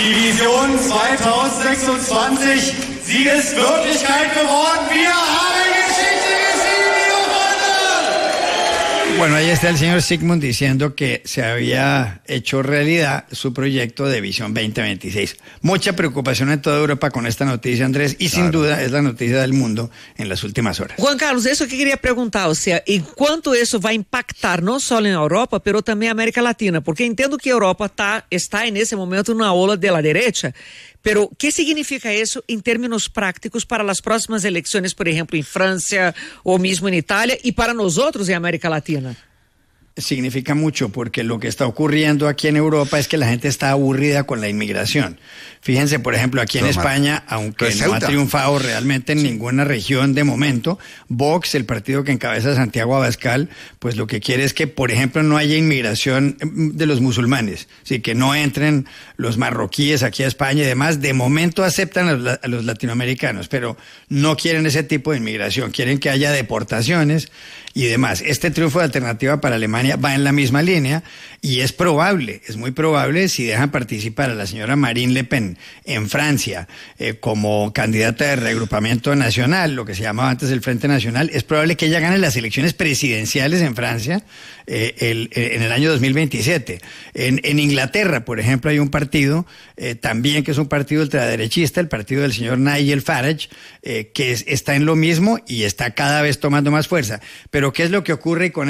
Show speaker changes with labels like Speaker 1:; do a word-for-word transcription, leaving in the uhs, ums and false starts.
Speaker 1: Die Vision zwanzig sechsundzwanzig, sie ist Wirklichkeit geworden. Wir haben Geschichte geschrieben, liebe Freunde.
Speaker 2: Bueno, ahí está el señor Sigmund diciendo que se había hecho realidad su proyecto de Visión veinte veintiséis. Mucha preocupación en toda Europa con esta noticia, Andrés, y claro, sin duda es la noticia del mundo en las últimas horas.
Speaker 3: Juan Carlos, eso que quería preguntar, o sea, ¿y cuánto eso va a impactar no solo en Europa, pero también en América Latina? Porque entiendo que Europa está, está en ese momento en una ola de la derecha, pero ¿qué significa eso en términos prácticos para las próximas elecciones, por ejemplo, en Francia o mismo en Italia, y para nosotros en América Latina?
Speaker 2: Significa mucho, porque lo que está ocurriendo aquí en Europa es que la gente está aburrida con la inmigración. Fíjense, por ejemplo, aquí en
Speaker 4: Toma.
Speaker 2: España, aunque
Speaker 4: Pues
Speaker 2: no
Speaker 4: Ceuta.
Speaker 2: ha triunfado realmente en sí. ninguna región de momento, Vox, el partido que encabeza Santiago Abascal, pues lo que quiere es que, por ejemplo, no haya inmigración de los musulmanes, así que no entren los marroquíes aquí a España y demás. De momento aceptan a los, a los latinoamericanos, pero no quieren ese tipo de inmigración, quieren que haya deportaciones y demás. Este triunfo de Alternativa para Alemania va en la misma línea y es probable, es muy probable, si dejan participar a la señora Marine Le Pen en Francia eh, como candidata de reagrupamiento nacional, lo que se llamaba antes el Frente Nacional, es probable que ella gane las elecciones presidenciales en Francia eh, el, eh, en el año dos mil veintisiete. En, en Inglaterra, por ejemplo, hay un partido eh, también que es un partido ultraderechista, el partido del señor Nigel Farage, eh, que es, está en lo mismo y está cada vez tomando más fuerza. Pero ¿qué es lo que ocurre con